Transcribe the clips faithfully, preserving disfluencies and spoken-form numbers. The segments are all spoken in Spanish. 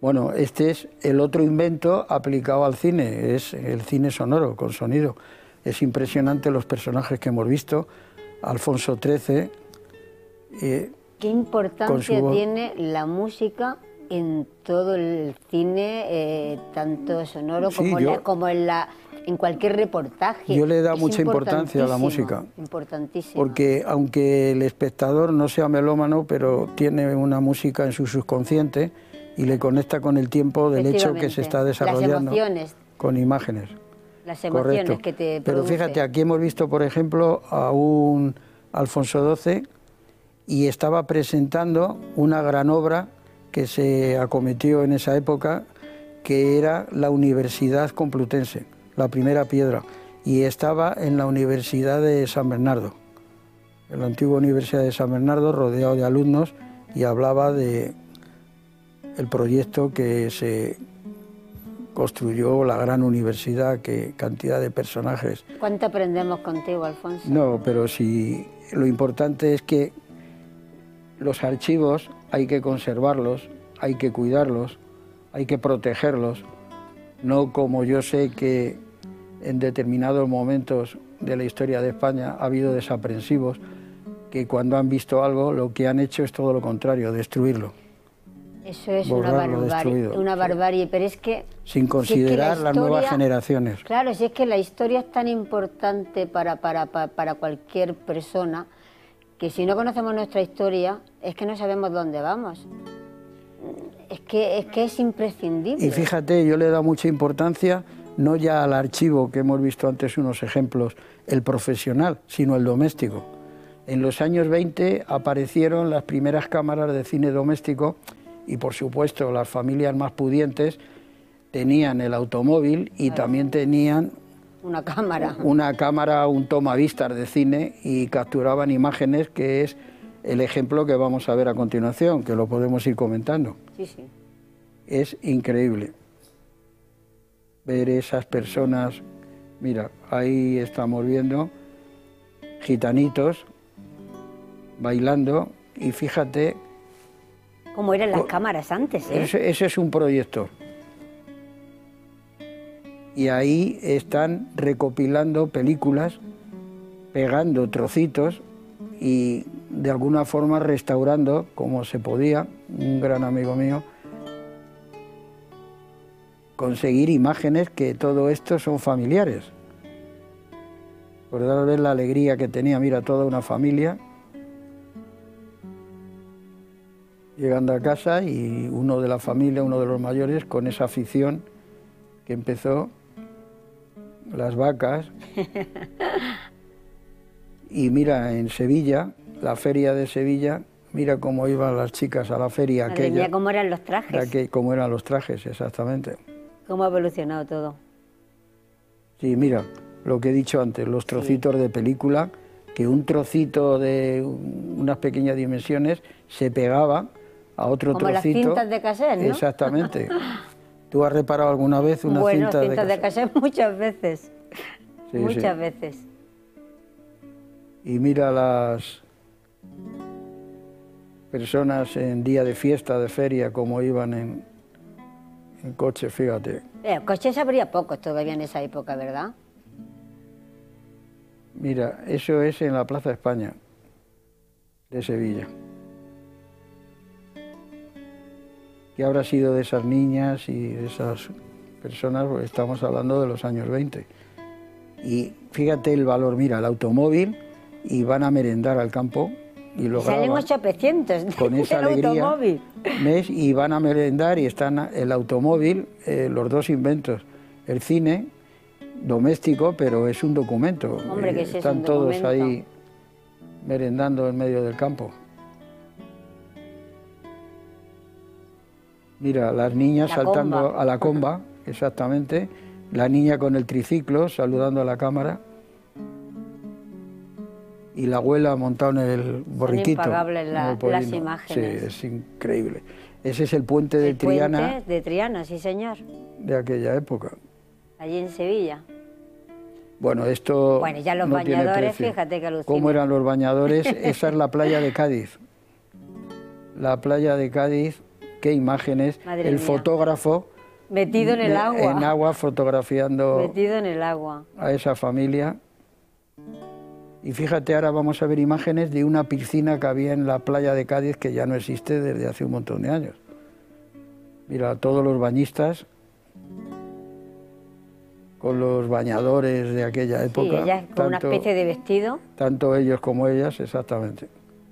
Bueno, este es el otro invento aplicado al cine, es el cine sonoro, con sonido. Es impresionante los personajes que hemos visto. Alfonso trece. Eh, ¿Qué importancia su... tiene la música en todo el cine, eh, tanto sonoro sí, como, yo, la, como en, la, en cualquier reportaje? Yo le da mucha importancia a la música. Importantísimo. Porque aunque el espectador no sea melómano, pero tiene una música en su subconsciente y le conecta con el tiempo del hecho que se está desarrollando. Las emociones. Con imágenes. Las emociones Correcto. que te Pero produce. fíjate, aquí hemos visto, por ejemplo, a un Alfonso doce y estaba presentando una gran obra que se acometió en esa época, que era la Universidad Complutense, la primera piedra, y estaba en la Universidad de San Bernardo, en la antigua Universidad de San Bernardo, rodeado de alumnos, y hablaba de el proyecto que se construyó, la gran universidad, que cantidad de personajes. ¿Cuánto aprendemos contigo, Alfonso? No, pero sí, lo importante es que los archivos hay que conservarlos, hay que cuidarlos, hay que protegerlos, no como yo sé que en determinados momentos de la historia de España ha habido desaprensivos que cuando han visto algo lo que han hecho es todo lo contrario, destruirlo. Eso es borrarlo, una barbarie, una barbarie, pero es que... Sin considerar si es que la historia, las nuevas generaciones. Claro, si es que la historia es tan importante para, para, para, para cualquier persona, que si no conocemos nuestra historia, es que no sabemos dónde vamos. Es que es, que es imprescindible. Y fíjate, yo le he dado mucha importancia, no ya al archivo, que hemos visto antes unos ejemplos, el profesional, sino el doméstico. En los años veinte aparecieron las primeras cámaras de cine doméstico y, por supuesto, las familias más pudientes tenían el automóvil y claro, también tenían una cámara. Una cámara, un tomavistas de cine y capturaban imágenes, que es el ejemplo que vamos a ver a continuación, que lo podemos ir comentando. Sí, sí. Es increíble ver esas personas. Mira, ahí estamos viendo gitanitos bailando y fíjate... Cómo eran las cámaras antes, ¿eh? Ese, ese es un proyector. Y ahí están recopilando películas, pegando trocitos y de alguna forma restaurando, como se podía, un gran amigo mío, conseguir imágenes que todo esto son familiares. Por dar a ver la alegría que tenía, mira, toda una familia llegando a casa y uno de la familia, uno de los mayores, con esa afición que empezó, las vacas. Y mira, en Sevilla, la feria de Sevilla, mira cómo iban las chicas a la feria Madre aquella. Mía, cómo eran los trajes. Que, cómo eran los trajes, exactamente. Cómo ha evolucionado todo. Sí, mira, lo que he dicho antes, los trocitos sí. de película, que un trocito de unas pequeñas dimensiones se pegaba a otro como trocito. Como las cintas de cassette, ¿no? Exactamente. ¿Tú has reparado alguna vez una bueno, cinta cintas de cassette? de cassette muchas veces. Sí, muchas sí. veces. Y mira las personas en día de fiesta, de feria, como iban en, en coche, fíjate. Eh, coches habría pocos todavía en esa época, ¿verdad? Mira, eso es en la Plaza de España, de Sevilla. ¿Qué habrá sido de esas niñas y de esas personas? Porque estamos hablando de los años veinte. Y fíjate el valor, mira, el automóvil, y van a merendar al campo y lo salen ochocientos con esa alegría, automóvil. ¿Ves? Y van a merendar y están el automóvil, eh, los dos inventos, el cine doméstico, pero es un documento. Hombre, que eh, sí, están es un todos documento. ahí merendando en medio del campo. Mira, las niñas la saltando comba. a la comba, exactamente, la niña con el triciclo saludando a la cámara y la abuela montada en el borriquito. Son impagables la, las imágenes. Sí, es increíble. Ese es el puente de el Triana. Puente de Triana, sí señor. De aquella época. Allí en Sevilla. Bueno, esto Bueno, ya los no bañadores, fíjate que alucina. ¿Cómo eran los bañadores? Esa es la playa de Cádiz. La playa de Cádiz, qué imágenes, Madre el mía. fotógrafo Metido en el agua. En agua fotografiando Metido en el agua. a esa familia. Y fíjate, ahora vamos a ver imágenes de una piscina que había en la playa de Cádiz que ya no existe desde hace un montón de años. Mira, todos los bañistas con los bañadores de aquella época. Sí, ellas con una especie de vestido. Tanto ellos como ellas, exactamente.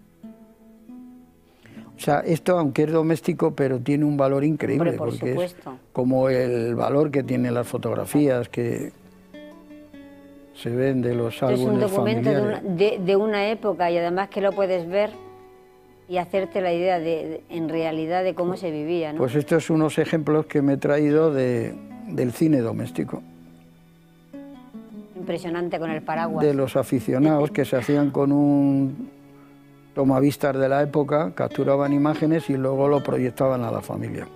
O sea, esto, aunque es doméstico, pero tiene un valor increíble. Hombre, por porque supuesto. Es como el valor que tienen las fotografías que se ven de los álbumes familiares. Es un documento de una, de, de una época y además que lo puedes ver y hacerte la idea de, de, en realidad de cómo se vivía, ¿no? Pues estos son unos ejemplos que me he traído de, del cine doméstico. Impresionante con el paraguas. De los aficionados que se hacían con un tomavistas de la época, capturaban imágenes y luego lo proyectaban a la familia.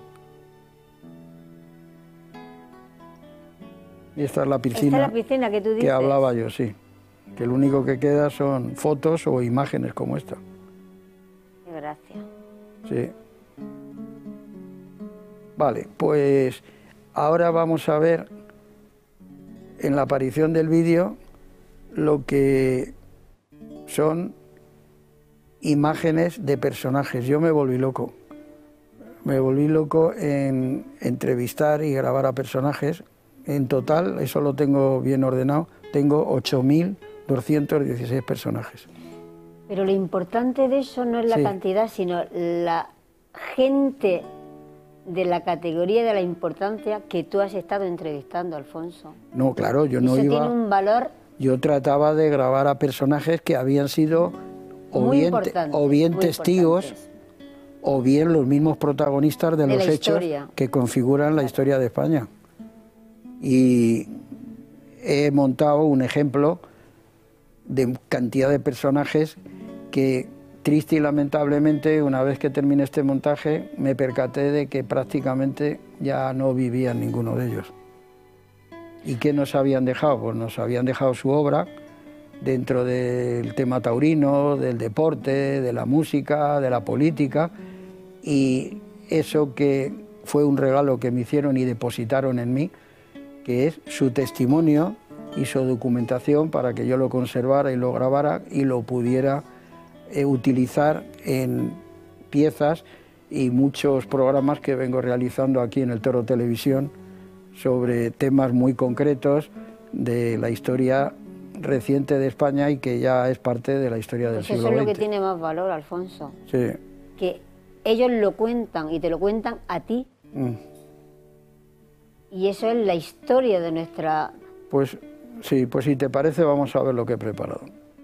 Y esta es la piscina, ¿Esta es la piscina que tú dices? Que hablaba yo, sí. Que lo único que queda son fotos o imágenes como esta. Qué gracia. Sí. Vale, pues ahora vamos a ver en la aparición del vídeo lo que son imágenes de personajes. Yo me volví loco. Me volví loco en entrevistar y grabar a personajes. En total, eso lo tengo bien ordenado, tengo ocho mil doscientos dieciséis personajes. Pero lo importante de eso no es la sí. cantidad, sino la gente de la categoría de la importancia que tú has estado entrevistando, Alfonso. No, claro, yo no eso iba... tiene un valor... Yo trataba de grabar a personajes que habían sido o bien, o bien testigos o bien los mismos protagonistas de, de los hechos que configuran la historia de España. Y he montado un ejemplo de cantidad de personajes que, triste y lamentablemente, una vez que terminé este montaje, me percaté de que prácticamente ya no vivían ninguno de ellos. ¿Y qué nos habían dejado? Pues nos habían dejado su obra dentro del tema taurino, del deporte, de la música, de la política, y eso que fue un regalo que me hicieron y depositaron en mí, que es su testimonio y su documentación para que yo lo conservara y lo grabara y lo pudiera eh, utilizar en piezas y muchos programas que vengo realizando aquí en el Toro Televisión sobre temas muy concretos de la historia reciente de España y que ya es parte de la historia del pues siglo eso es lo veinte. Que tiene más valor, Alfonso. Sí. Que ellos lo cuentan y te lo cuentan a ti. Mm. Y eso es la historia de nuestra... Pues sí, pues si te parece vamos a ver lo que he preparado.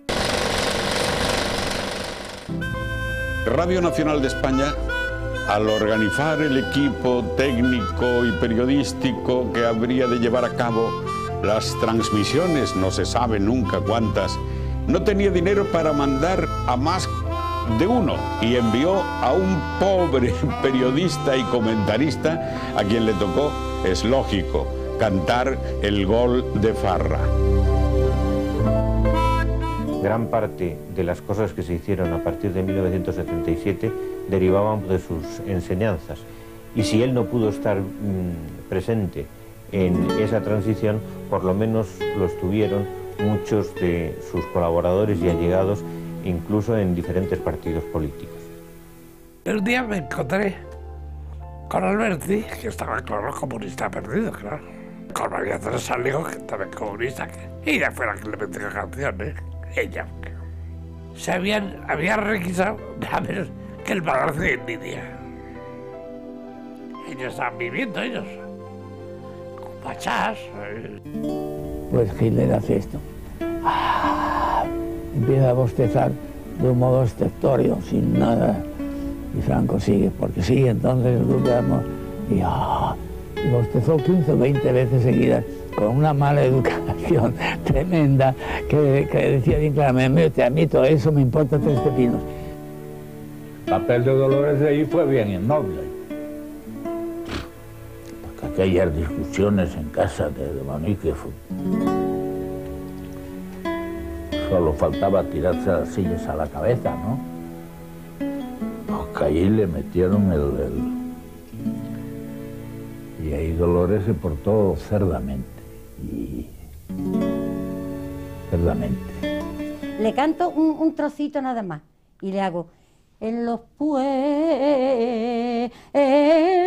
Radio Nacional de España, al organizar el equipo técnico y periodístico que habría de llevar a cabo las transmisiones, no se sabe nunca cuántas, no tenía dinero para mandar a más de uno y envió a un pobre periodista y comentarista a quien le tocó, es lógico, cantar el gol de Farra. Gran parte de las cosas que se hicieron a partir de mil novecientos setenta y siete derivaban de sus enseñanzas. Y si él no pudo estar mmm, presente en esa transición, por lo menos lo estuvieron muchos de sus colaboradores y allegados, incluso en diferentes partidos políticos. Un día me encontré con Alberti, que estaba, claro, comunista perdido, claro. Con María Teresa Ligo, que también comunista, que ella fue la que le metió canciones. Ella se habían, había requisado a ver que el balance de Nidia. Ellos estaban viviendo, ellos, con pachás. Pues Hitler hace esto. Ah, empieza a bostezar de un modo estertórico, sin nada. Y Franco sigue, porque sí, entonces nosotros quedamos, y, ah, y bostezó quince o veinte veces seguidas, con una mala educación tremenda, que, que decía bien claramente, a mí todo eso me importa tres pepinos. El papel de Dolores de ahí fue bien innoble. Porque aquellas discusiones en casa de, de Manique, solo faltaba tirarse las sillas a la cabeza, ¿no? Porque allí le metieron el, el, Y ahí Dolores se portó cerdamente. Y... cerdamente. Le canto un, un trocito nada más y le hago en los pueblos